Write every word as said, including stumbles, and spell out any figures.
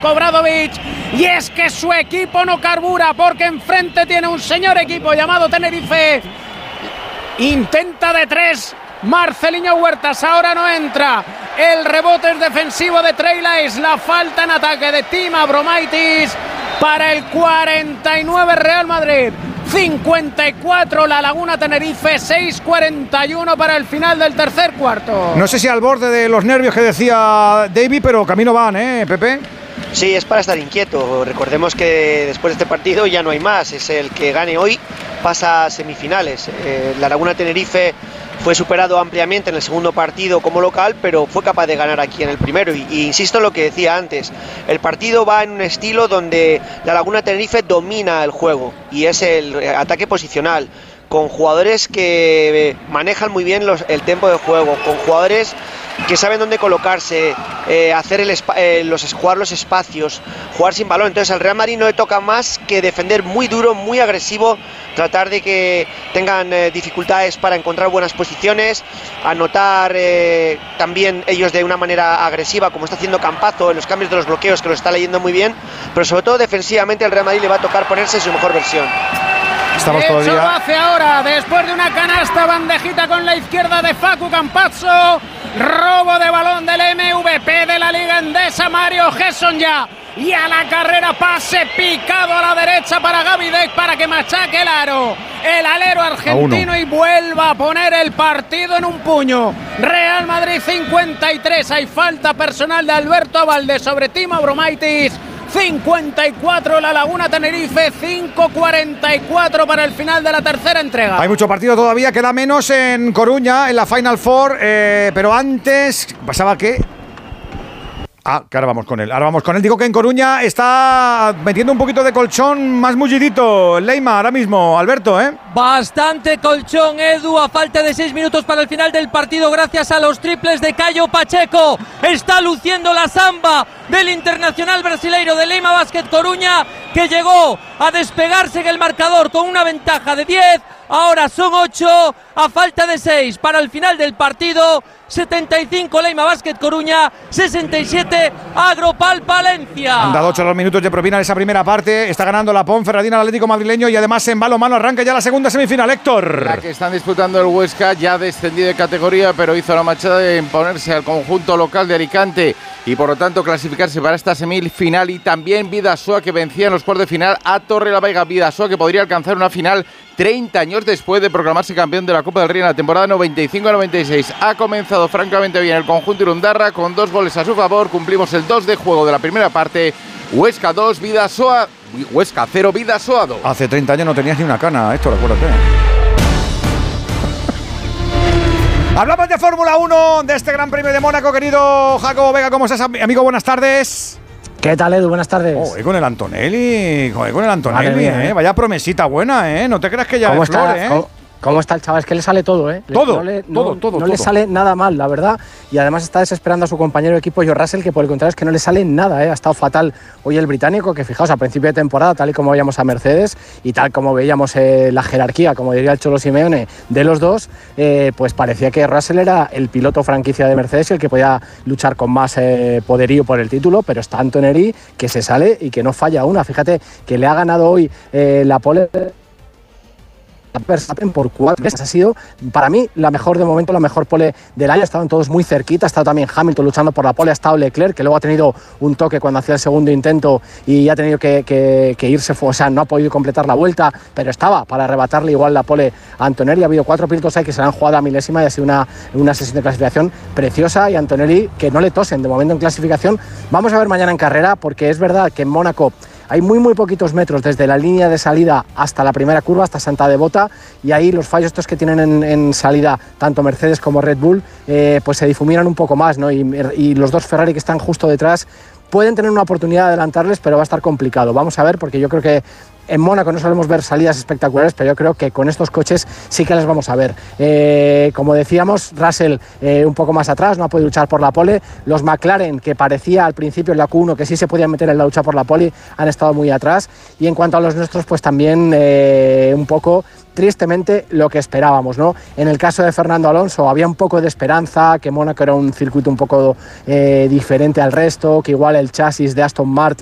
Obradović, y es que su equipo no carbura porque enfrente tiene un señor equipo llamado Tenerife. Intenta de tres Marceliño Huertas, ahora no entra. El rebote es defensivo de Trey Lyles, la falta en ataque de Tim Abromaitis para el cuarenta y nueve Real Madrid, cincuenta y cuatro La Laguna Tenerife, seis cuarenta y uno para el final del tercer cuarto. No sé si al borde de los nervios que decía David, pero camino van, ¿eh, Pepe? Sí, es para estar inquieto. Recordemos que después de este partido ya no hay más. Es el que gane hoy pasa a semifinales. Eh, La Laguna Tenerife fue superado ampliamente en el segundo partido como local, pero fue capaz de ganar aquí en el primero. Y, y insisto en lo que decía antes, el partido va en un estilo donde La Laguna Tenerife domina el juego y es el ataque posicional, con jugadores que manejan muy bien los, el tempo de juego, con jugadores que saben dónde colocarse, eh, hacer el eh, los, jugar los espacios, jugar sin balón. Entonces al Real Madrid no le toca más que defender muy duro, muy agresivo, tratar de que tengan eh, dificultades para encontrar buenas posiciones, anotar eh, también ellos de una manera agresiva, como está haciendo Campazzo en los cambios de los bloqueos, que lo está leyendo muy bien, pero sobre todo defensivamente al Real Madrid le va a tocar ponerse en su mejor versión. Estamos todo el día. Lo hace ahora, después de una canasta, bandejita con la izquierda de Facu Campazzo, robo de balón del M V P de la Liga Endesa, Mario Gesson ya, y a la carrera, pase picado a la derecha para Gaby Deck para que machaque el aro, el alero argentino, y vuelva a poner el partido en un puño. Real Madrid cincuenta y tres, hay falta personal de Alberto Valdés sobre Tim Abromaitis. cincuenta y cuatro La Laguna Tenerife, cinco cuarenta y cuatro para el final de la tercera entrega. Hay mucho partido todavía, queda menos en Coruña, en la Final Four, eh, pero antes pasaba que... Ah, que ahora vamos con él, ahora vamos con él. Digo que en Coruña está metiendo un poquito de colchón más mullidito Leima ahora mismo, Alberto, ¿eh? Bastante colchón, Edu, a falta de seis minutos para el final del partido, gracias a los triples de Caio Pacheco. Está luciendo la samba del internacional brasileiro de Leima Basket Coruña, que llegó a despegarse en el marcador con una ventaja de diez. Ahora son ocho, a falta de seis para el final del partido. setenta y cinco Leima Basket Coruña, sesenta y siete Agropal Palencia. Han dado ocho los minutos de propina en esa primera parte. Está ganando la Ponferradina al Atlético madrileño y además en balonmano arranca ya la segunda semifinal, Héctor. La que están disputando el Huesca, ya descendido de categoría, pero hizo la machada de imponerse al conjunto local de Alicante y por lo tanto clasificarse para esta semifinal. Y también Bidasoa, que vencía en los cuartos de final a Torrelavega. Bidasoa, que podría alcanzar una final treinta años después de proclamarse campeón de la Copa del Rey en la temporada noventa y cinco noventa y seis. Ha comenzado francamente bien el conjunto irundarra con dos goles a su favor. Cumplimos el dos de juego de la primera parte. Huesca dos, Bidasoa, Huesca cero, Bidasoa dos. Hace treinta años no tenías ni una cana, Héctor, acuérdate. Hablamos de Fórmula uno, de este Gran Premio de Mónaco, querido Jacobo Vega. ¿Cómo estás, amigo? Buenas tardes. ¿Qué tal, Edu? Buenas tardes. Oh, con el Antonelli, joder, con el Antonelli, mía, eh. Vaya promesita buena, ¿eh? No te creas que ya ¿Cómo es está, flor, ¿eh? ¿cómo, ¿Cómo está el chaval? Es que le sale todo, ¿eh? Todo, no le, todo, no, todo, No todo. le sale nada mal, la verdad. Y además está desesperando a su compañero de equipo, George Russell, que por el contrario es que no le sale nada, ¿eh? Ha estado fatal hoy el británico, que fijaos, a principio de temporada, tal y como veíamos a Mercedes y tal como veíamos eh, la jerarquía, como diría el Cholo Simeone, de los dos, eh, pues parecía que Russell era el piloto franquicia de Mercedes y el que podía luchar con más eh, poderío por el título, pero está Antonelli, que se sale y que no falla una. Fíjate que le ha ganado hoy eh, la pole Verstappen por cuatro veces. Ha sido para mí la mejor de momento, la mejor pole del año. Estaban todos muy cerquita, ha estado también Hamilton luchando por la pole, ha estado Leclerc, que luego ha tenido un toque cuando hacía el segundo intento y ha tenido que, que, que irse, o sea, no ha podido completar la vuelta, pero estaba para arrebatarle igual la pole a Antonelli. Ha habido cuatro pilotos ahí que se la han jugado a milésima y ha sido una, una sesión de clasificación preciosa, y Antonelli que no le tosen de momento en clasificación. Vamos a ver mañana en carrera, porque es verdad que en Mónaco hay muy muy poquitos metros desde la línea de salida hasta la primera curva, hasta Santa Devota, y ahí los fallos estos que tienen en, en salida tanto Mercedes como Red Bull eh, pues se difuminan un poco más, ¿no? Y, y los dos Ferrari que están justo detrás pueden tener una oportunidad de adelantarles, pero va a estar complicado. Vamos a ver, porque yo creo que en Mónaco no solemos ver salidas espectaculares, pero yo creo que con estos coches sí que las vamos a ver. Eh, como decíamos, Russell eh, un poco más atrás, no ha podido luchar por la pole. Los McLaren, que parecía al principio en la Q uno que sí se podían meter en la lucha por la pole, han estado muy atrás. Y en cuanto a los nuestros, pues también eh, un poco tristemente lo que esperábamos, ¿no? En el caso de Fernando Alonso había un poco de esperanza, que Mónaco era un circuito un poco eh, diferente al resto, que igual el chasis de Aston Martin